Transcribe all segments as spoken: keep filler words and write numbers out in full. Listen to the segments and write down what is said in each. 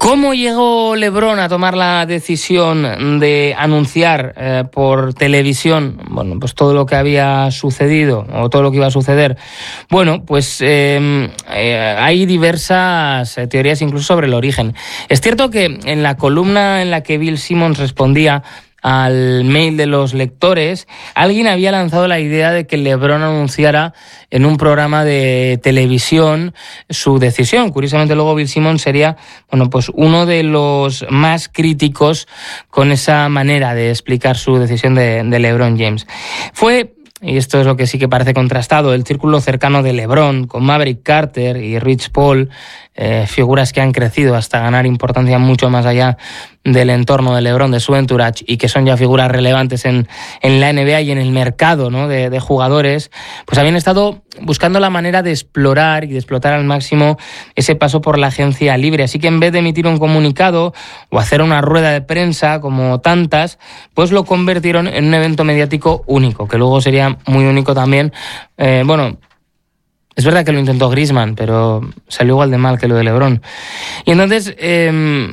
¿Cómo llegó LeBron a tomar la decisión de anunciar eh, por televisión, bueno, pues todo lo que había sucedido o todo lo que iba a suceder? Bueno, pues eh, eh, hay diversas eh, teorías incluso sobre el origen. Es cierto que en la columna en la que Bill Simmons respondía al mail de los lectores, alguien había lanzado la idea de que LeBron anunciara en un programa de televisión su decisión. Curiosamente, luego Bill Simmons sería, bueno, pues uno de los más críticos con esa manera de explicar su decisión de, de LeBron James. Fue, y esto es lo que sí que parece contrastado, el círculo cercano de LeBron con Maverick Carter y Rich Paul, eh, figuras que han crecido hasta ganar importancia mucho más allá del entorno de LeBron, de su entourage, y que son ya figuras relevantes en, en la N B A y en el mercado, ¿no?, de, de jugadores, pues habían estado buscando la manera de explorar y de explotar al máximo ese paso por la agencia libre. Así que en vez de emitir un comunicado o hacer una rueda de prensa como tantas, pues lo convirtieron en un evento mediático único, que luego sería muy único también. Eh, bueno, es verdad que lo intentó Griezmann, pero salió igual de mal que lo de LeBron. Y entonces eh,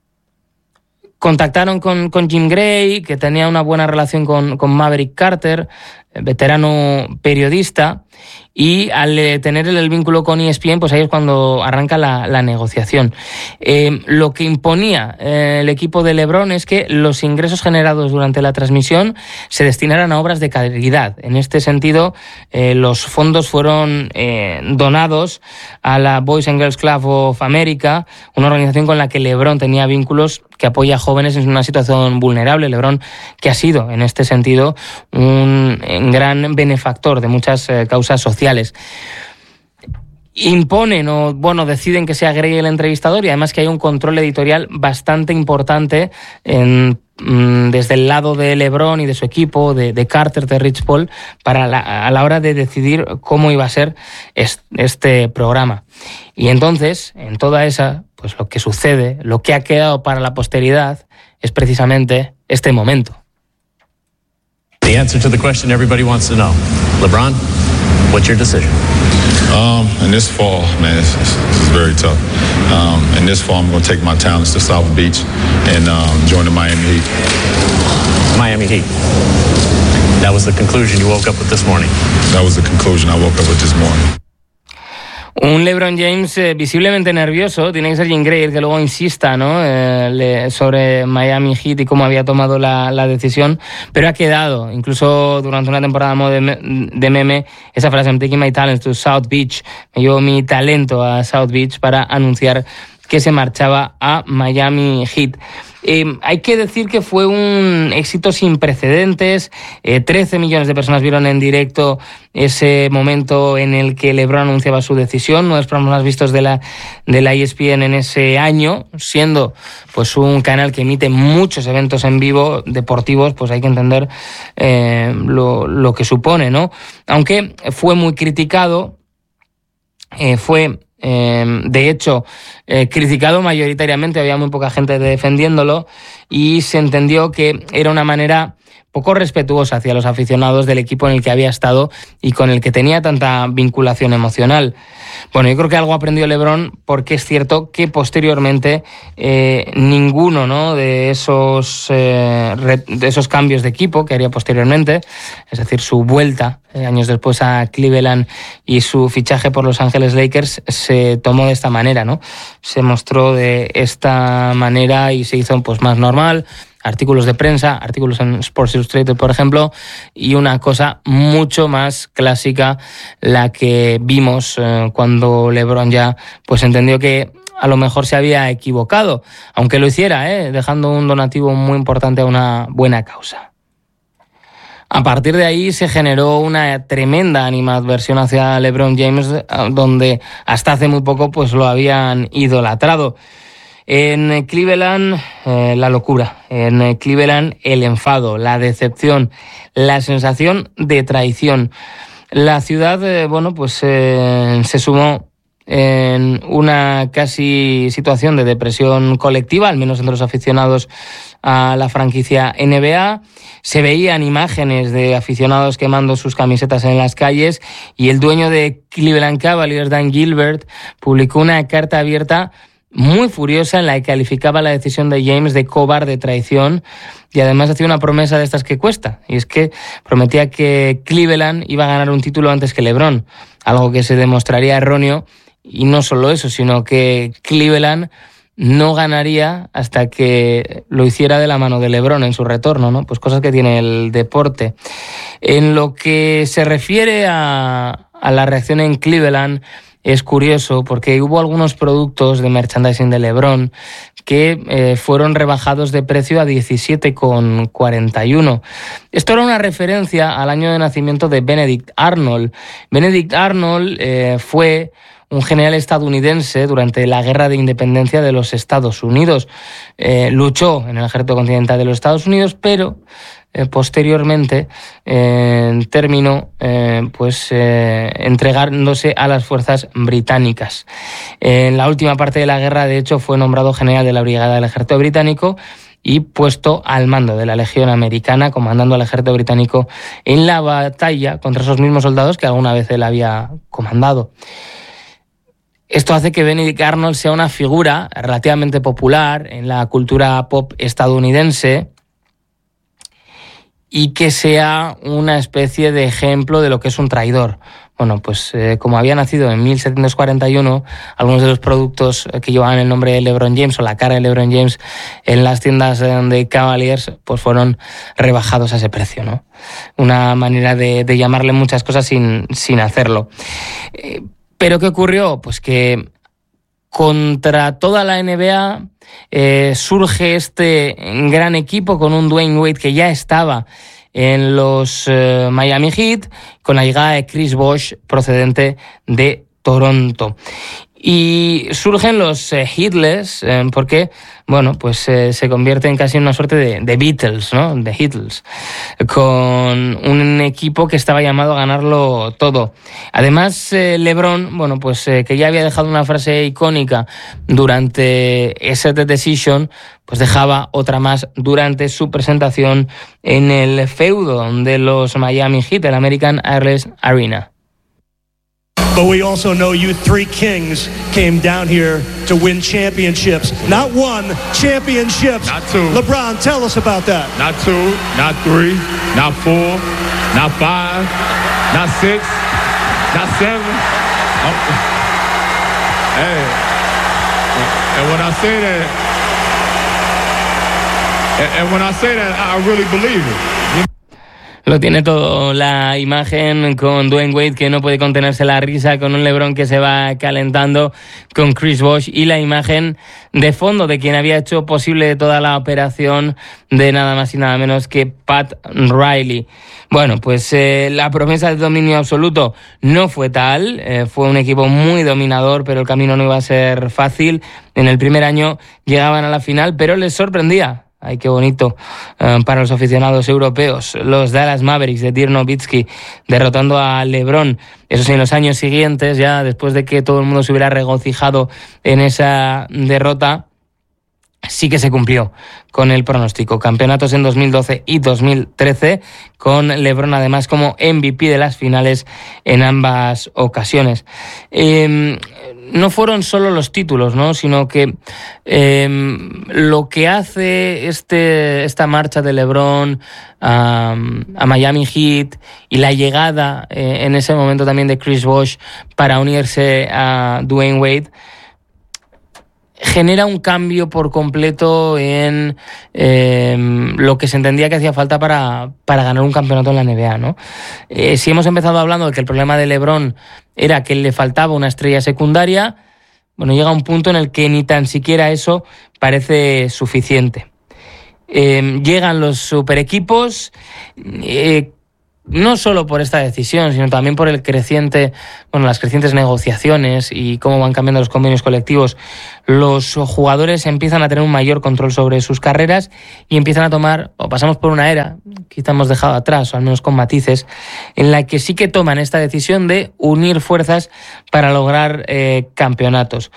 contactaron con, con Jim Gray, que tenía una buena relación con, con Maverick Carter, veterano periodista, y al eh, tener el, el vínculo con E S P N, pues ahí es cuando arranca la, la negociación. Eh, lo que imponía eh, el equipo de LeBron es que los ingresos generados durante la transmisión se destinaran a obras de caridad. En este sentido, eh, los fondos fueron eh, donados a la Boys and Girls Club of America, una organización con la que LeBron tenía vínculos, que apoya a jóvenes en una situación vulnerable. LeBron, que ha sido, en este sentido, un, un gran benefactor de muchas eh, causas sociales. Imponen o, bueno, deciden que sea Gray el entrevistador, y además que hay un control editorial bastante importante en, mm, desde el lado de LeBron y de su equipo, de, de Carter, de Rich Paul, para la, a la hora de decidir cómo iba a ser este, este programa. Y entonces, en toda esa, pues lo que sucede, lo que ha quedado para la posteridad, es precisamente este momento. The answer to the question everybody wants to know. LeBron, what's your decision? Um, in this fall, man, this is very tough. Um, in this fall, I'm going to take my talents to South Beach and um, join the Miami Heat. Miami Heat. That was the conclusion you woke up with this morning. That was the conclusion I woke up with this morning. Un LeBron James eh, visiblemente nervioso. Tiene que ser Jim Gray el que luego insista, ¿no?, eh, le, sobre Miami Heat y cómo había tomado la, la decisión, pero ha quedado, incluso durante una temporada de, de meme, esa frase: I'm taking my talents to South Beach. Me llevo mi talento a South Beach para anunciar que se marchaba a Miami Heat. Eh, hay que decir que fue un éxito sin precedentes. Eh, trece millones de personas vieron en directo ese momento en el que LeBron anunciaba su decisión, uno de los programas más vistos de la, de la E S P N en ese año, siendo pues un canal que emite muchos eventos en vivo deportivos. Pues hay que entender eh, lo, lo que supone, ¿no? Aunque fue muy criticado, eh, fue... Eh, de hecho, eh, criticado mayoritariamente, había muy poca gente defendiéndolo, y se entendió que era una manera poco respetuosa hacia los aficionados del equipo en el que había estado y con el que tenía tanta vinculación emocional. Bueno, yo creo que algo aprendió LeBron, porque es cierto que posteriormente eh, ninguno, ¿no?, de esos eh, re, de esos cambios de equipo que haría posteriormente, es decir, su vuelta eh, años después a Cleveland y su fichaje por Los Ángeles Lakers, se tomó de esta manera, ¿no? Se mostró de esta manera y se hizo pues más normal. Artículos de prensa, artículos en Sports Illustrated, por ejemplo, y una cosa mucho más clásica, la que vimos eh, cuando LeBron ya pues entendió que a lo mejor se había equivocado, aunque lo hiciera, eh, dejando un donativo muy importante a una buena causa. A partir de ahí se generó una tremenda animadversión hacia LeBron James, donde hasta hace muy poco pues lo habían idolatrado. En Cleveland, eh, la locura. En Cleveland, el enfado, la decepción, la sensación de traición. La ciudad, eh, bueno, pues eh, se sumó en una casi situación de depresión colectiva, al menos entre los aficionados a la franquicia N B A. Se veían imágenes de aficionados quemando sus camisetas en las calles, y el dueño de Cleveland Cavaliers, Dan Gilbert, publicó una carta abierta muy furiosa en la que calificaba la decisión de James de cobarde traición y además hacía una promesa de estas que cuesta, y es que prometía que Cleveland iba a ganar un título antes que LeBron, algo que se demostraría erróneo, y no solo eso, sino que Cleveland no ganaría hasta que lo hiciera de la mano de LeBron en su retorno, ¿no? Pues cosas que tiene el deporte. En lo que se refiere a, a la reacción en Cleveland, es curioso porque hubo algunos productos de merchandising de LeBron que eh, fueron rebajados de precio a diecisiete con cuarenta y uno. Esto era una referencia al año de nacimiento de Benedict Arnold. Benedict Arnold eh, fue un general estadounidense durante la Guerra de Independencia de los Estados Unidos. Eh, luchó en el ejército continental de los Estados Unidos, pero Eh, posteriormente eh, terminó eh, pues eh, entregándose a las fuerzas británicas. Eh, en la última parte de la guerra, de hecho, fue nombrado general de la Brigada del Ejército Británico y puesto al mando de la Legión Americana, comandando al ejército británico en la batalla contra esos mismos soldados que alguna vez él había comandado. Esto hace que Benedict Arnold sea una figura relativamente popular en la cultura pop estadounidense y que sea una especie de ejemplo de lo que es un traidor. Bueno, pues eh, como había nacido en mil setecientos cuarenta y uno, algunos de los productos que llevaban el nombre de LeBron James o la cara de LeBron James en las tiendas de Cavaliers pues fueron rebajados a ese precio, ¿no? Una manera de, de llamarle muchas cosas sin, sin hacerlo. Eh, ¿Pero qué ocurrió? Pues que contra toda la N B A eh, surge este gran equipo con un Dwayne Wade que ya estaba en los eh, Miami Heat, con la llegada de Chris Bosh procedente de Toronto. Y surgen los eh, Heatless eh, porque, bueno, pues eh, se convierten casi en una suerte de, de Beatles, ¿no? De Heatles, con un equipo que estaba llamado a ganarlo todo. Además, eh, LeBron, bueno, pues eh, que ya había dejado una frase icónica durante ese The Decision, pues dejaba otra más durante su presentación en el feudo de los Miami Heat, el American Airlines Arena. But we also know you three kings came down here to win championships. Not one, championships. Not two. LeBron, tell us about that. Not two, not three, not four, not five, not six, not seven. Oh. Hey, and when I say that, and when I say that, I really believe it. Lo tiene todo, la imagen con Dwayne Wade que no puede contenerse la risa, con un LeBron que se va calentando, con Chris Bosh, y la imagen de fondo de quien había hecho posible toda la operación, de nada más y nada menos que Pat Riley. Bueno, pues eh, la promesa de dominio absoluto no fue tal, eh, fue un equipo muy dominador, pero el camino no iba a ser fácil. En el primer año llegaban a la final, pero les sorprendía. Ay, qué bonito eh, para los aficionados europeos. Los Dallas Mavericks de Dirk Nowitzki derrotando a LeBron. Eso sí, en los años siguientes, ya después de que todo el mundo se hubiera regocijado en esa derrota, sí que se cumplió con el pronóstico. Campeonatos en dos mil doce y dos mil trece, con LeBron además como M V P de las finales en ambas ocasiones. Eh, no fueron solo los títulos, ¿no? Sino que eh, lo que hace este, esta marcha de LeBron a, a Miami Heat y la llegada eh, en ese momento también de Chris Bosh para unirse a Dwayne Wade genera un cambio por completo en eh, lo que se entendía que hacía falta para, para ganar un campeonato en la N B A, ¿no? Eh, si hemos empezado hablando de que el problema de LeBron era que le faltaba una estrella secundaria, bueno, llega un punto en el que ni tan siquiera eso parece suficiente. Eh, llegan los super equipos, eh, no solo por esta decisión, sino también por el creciente, bueno, las crecientes negociaciones y cómo van cambiando los convenios colectivos. Los jugadores empiezan a tener un mayor control sobre sus carreras y empiezan a tomar, o pasamos por una era, quizá hemos dejado atrás, o al menos con matices, en la que sí que toman esta decisión de unir fuerzas para lograr eh, campeonatos.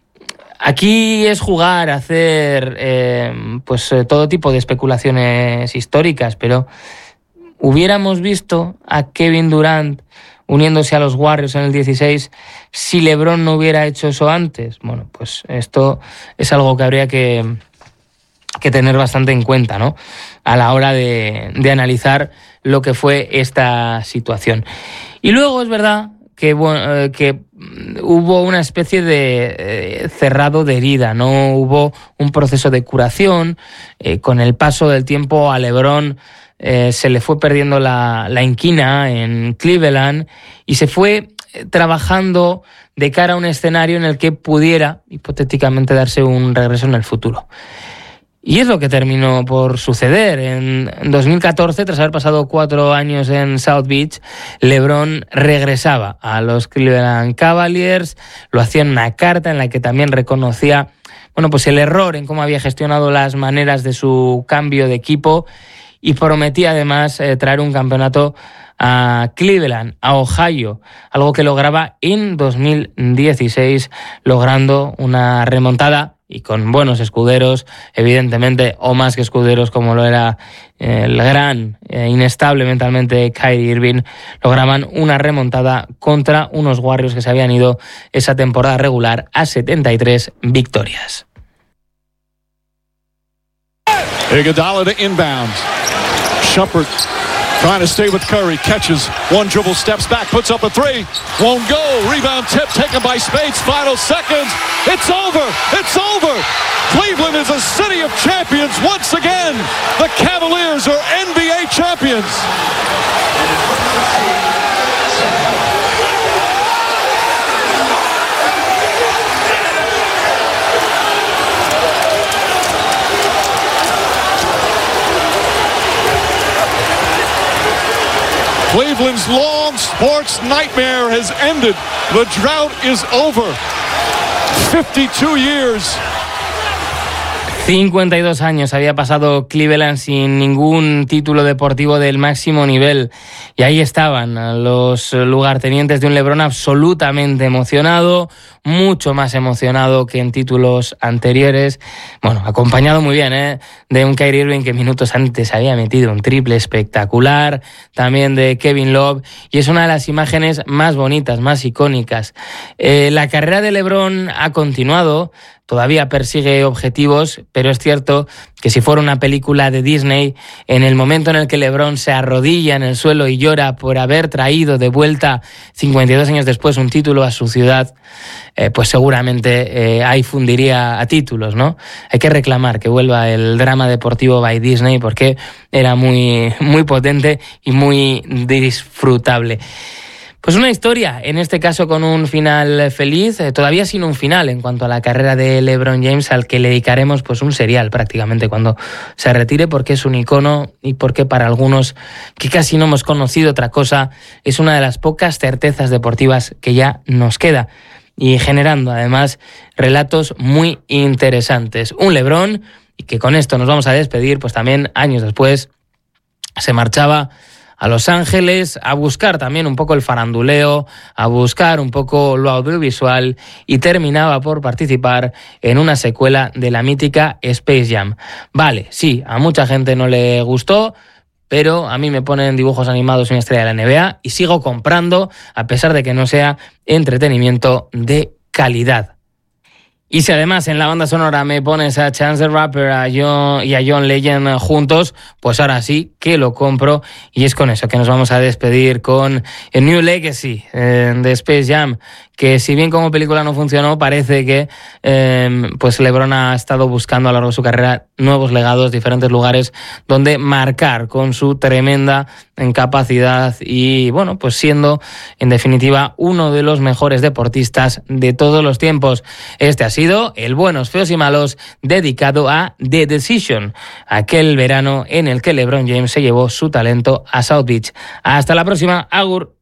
Aquí es jugar, hacer eh, pues eh, todo tipo de especulaciones históricas, pero hubiéramos visto a Kevin Durant uniéndose a los Warriors en el dieciséis, si LeBron no hubiera hecho eso antes. Bueno, pues esto es algo que habría que, que tener bastante en cuenta, ¿no?, a la hora de, de analizar lo que fue esta situación. Y luego es verdad que, bueno, que hubo una especie de eh, cerrado de herida, no hubo un proceso de curación. Eh, con el paso del tiempo a LeBron eh, se le fue perdiendo la, la inquina en Cleveland y se fue trabajando de cara a un escenario en el que pudiera hipotéticamente darse un regreso en el futuro. Y es lo que terminó por suceder. En dos mil catorce, tras haber pasado cuatro años en South Beach, LeBron regresaba a los Cleveland Cavaliers, lo hacía en una carta en la que también reconocía, bueno, pues el error en cómo había gestionado las maneras de su cambio de equipo y prometía además eh, traer un campeonato a Cleveland, a Ohio, algo que lograba en dos mil dieciséis, logrando una remontada y con buenos escuderos, evidentemente, o más que escuderos, como lo era el gran, eh, inestable mentalmente Kyrie Irving, lograban una remontada contra unos Warriors que se habían ido esa temporada regular a setenta y tres victorias. Iguodala to inbound. Shumpert trying to stay with Curry, catches one dribble, steps back, puts up a three, won't go, rebound tip taken by Spades, final seconds, it's over, it's over. Cleveland is a city of champions once again. The Cavaliers are N B A champions. Cleveland's long sports nightmare has ended. The drought is over. fifty-two years. cincuenta y dos años había pasado Cleveland sin ningún título deportivo del máximo nivel. Y ahí estaban los lugartenientes de un LeBron absolutamente emocionado, mucho más emocionado que en títulos anteriores. Bueno, acompañado muy bien, ¿eh?, de un Kyrie Irving que minutos antes había metido un triple espectacular, también de Kevin Love, y es una de las imágenes más bonitas, más icónicas. Eh, la carrera de LeBron ha continuado, todavía persigue objetivos, pero es cierto que si fuera una película de Disney, en el momento en el que LeBron se arrodilla en el suelo y llora por haber traído de vuelta cincuenta y dos años después un título a su ciudad, eh, pues seguramente eh, ahí fundiría a títulos, ¿no? Hay que reclamar que vuelva el drama deportivo by Disney porque era muy, muy potente y muy disfrutable. Pues una historia, en este caso con un final feliz, eh, todavía sin un final en cuanto a la carrera de LeBron James, al que le dedicaremos pues un serial prácticamente cuando se retire, porque es un icono y porque para algunos que casi no hemos conocido otra cosa, es una de las pocas certezas deportivas que ya nos queda, y generando además relatos muy interesantes. Un LeBron, y que con esto nos vamos a despedir, pues también años después se marchaba a Los Ángeles a buscar también un poco el faranduleo, a buscar un poco lo audiovisual, y terminaba por participar en una secuela de la mítica Space Jam. Vale, sí, a mucha gente no le gustó, pero a mí me ponen dibujos animados una estrella de la N B A y sigo comprando, a pesar de que no sea entretenimiento de calidad. Y si además en la banda sonora me pones a Chance the Rapper a John, y a John Legend juntos, pues ahora sí que lo compro. Y es con eso que nos vamos a despedir con el New Legacy eh, de Space Jam, que si bien como película no funcionó, parece que eh, pues LeBron ha estado buscando a lo largo de su carrera nuevos legados, diferentes lugares donde marcar con su tremenda capacidad y, bueno, pues siendo en definitiva uno de los mejores deportistas de todos los tiempos. Este ha sido el Buenos, Feos y Malos, dedicado a The Decision, aquel verano en el que LeBron James se llevó su talento a South Beach. Hasta la próxima, agur.